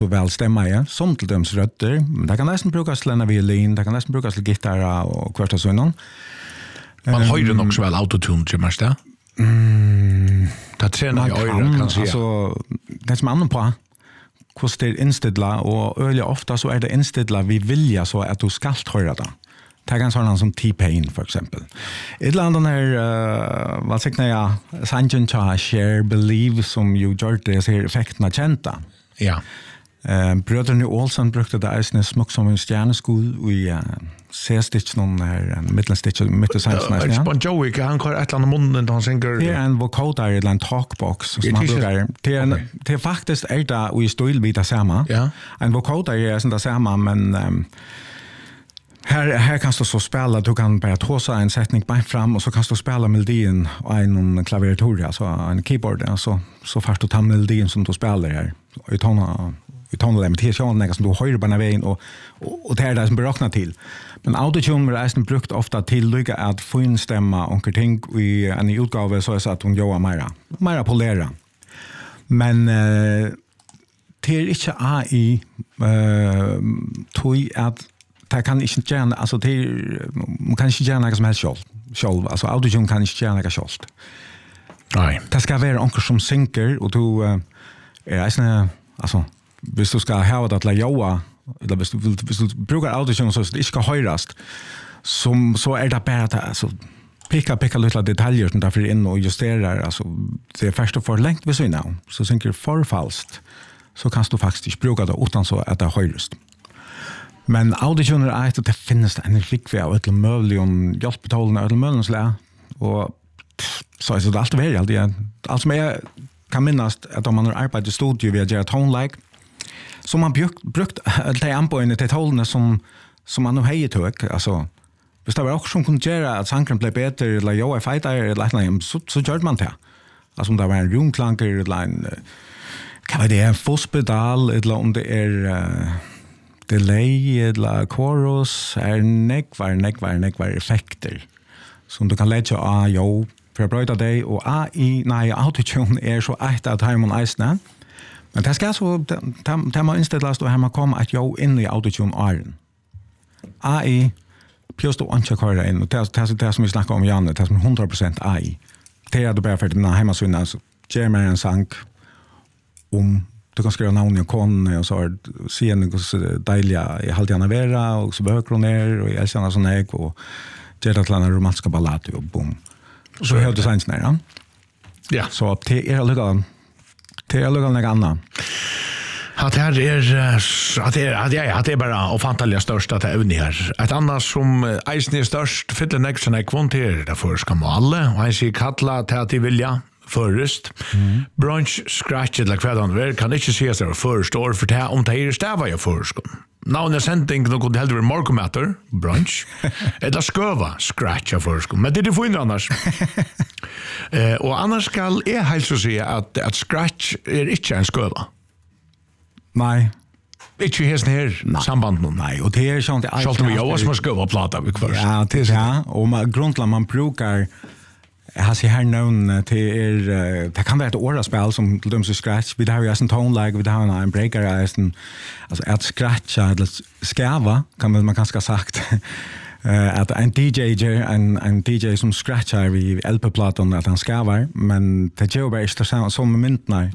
väl stämma igen, som till döms rötter. Men det kan nästan brukas till en violin, det kan nästan brukas till gitarr och kvart och sådant. Man höjer nog så väl autotune till mest det. Det tränar jag öra kan säga. Alltså, det som annan på hur det är instidla och öliga ofta så är det instidla vi vilja så att du ska höra det. Det är en sån som T-Pain för exempel. Ett land här vad säger jag Sanjun Cha Share Believe som ju gör det ser effekterna kända. Ja. Bröderna Olsen brukade det äsne smuk som en stjärneskol i C-stitch någon här mittelstitch mittensensnäsna. Bon Jovi han har ett land munnen han synger. Det är en vocoder eller en talkbox som man brukar. Det är faktiskt är det i stil vid det samma. Ja. En vocoder är inte det samma men här kan du så spela, du kan bara tåsa en sättning bara fram och så kan du spela melodin och en klaviatur, alltså en keyboard, alltså, så fast du tar melodin som du spelar här i tonarna med tillsjånningar som du höjer på den vägen och det är det som beräknar till. Men autotune är brukt ofta till lycka att få in stämma och ting i en utgave så är så att hon jobbar mera polera. Men det är inte AI tog att det kan inte gärna, alltså man kan inte gärna något som helst själv. Alltså autotune kan inte gärna något själv. Nej. Det ska vara onkel som synker och du är alltså hvis du ska ha det att joa eller hvis du brukar autotune så det inte ska höras så är det bara att alltså picka lite detaljer som därför in och justerar alltså det är först och för längt vi så nu så synker för falskt så kan du faktiskt bruka det utan så att det hörs. Men autotune är att det finns en riktig av ett möjligt om hjälpbetalande eller möjligt och så är det allt väl allt som jag kan minnas att om man har arbetat i studio via göra tonelike så man brukt det anböjande till tolvene som man nu hejer tog alltså hvis det var också som kunde göra att sankren blev bättre eller jag är fighter eller så gör man det alltså om det var en rumklanker eller en kan det en fosspedal eller om det är delay eller chorus är nekvar effekter som du kan lägga för att bröta dig och autotune är så att här man ägstna. Men det ska så det man inställas då här man kommer att jag in i autotune iron. AI just då inte köra in och det som vi snackar om Janne, det som 100% AI. Det är det bara för att den hemmasynna så ger mig en sank om du kan skriva namn i kon och så se något dejliga i halvtjärna vera och så böcker ner och jag känner sån här och ger det till en romantiska ballad och boom. Så hör du sen snära. Ja. Så det är lugnt. Det är lugnt annat. Att det är bara ofantliga största att ävni här. Ett annat som eisen är störst fyller näxan är kvanter därför ska man alla och han säger kalla till att de vilja förrest. Brunch scratch eller kvädan kan inte se sig förstår för det om det är stäva jag förskon. Now the sending no good healthy remark matter brunch. Eller sköva scratch av förskon. Men det är för annars. Och annars skall är helt så säga att scratch är inte en sköva. Nej. Inte helt här samband nej och det är sånt det alltid vi också måste sköva plata vi först. Ja, det är ja och man brukar jag ser här någon till det kan vara ett åraspel som till dem så scratch vi har ju en tone vi har en breaker alltså att scratcha eller skärva kan man ganska sagt att en DJ som scratchar vid LP-plattan att han skärvar men det gör bara inte som myntnar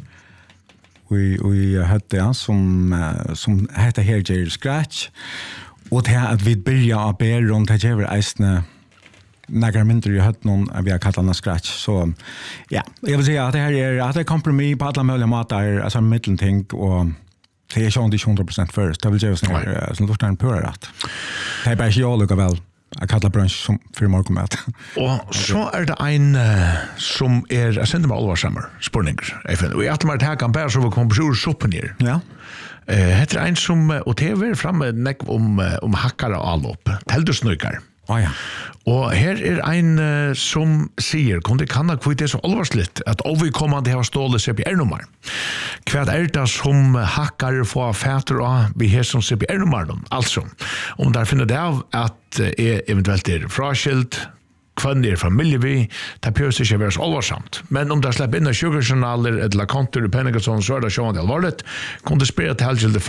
vi hade ja som heter här Jerry Scratch och det att vi börjar att bära runt det gör ästna några mindre jag hade någon vi har kallat den scratch så ja jag vill säga att det här är att det kompromiss på alla möjliga matar alltså mittelting och det är ju inte 100% först det vill jag säga så låter den pura rätt det är bara jag lukar väl att kalla brunch som för morgonmat och så är det en som är jag sänder mig allvarsamma spurningar och jag att man här kan bara så vi kommer på shoppen här ja heter en som och TV framme näck om hackar och allop täldusnökar. Ja. Och här är en som säger kunde kan det är så allvarsligt att avkommande har stålet CPR-nummer. Vad är det som hackar få fäter och vi har som CPR-nummer alltså om där finner det av att eventuellt är fraskilt kvann familje vi det behöver inte vara så allvarsamt. Men om det släpper in 20 journaler eller kontor i Penningason så är det så allvarligt. Kunde spela till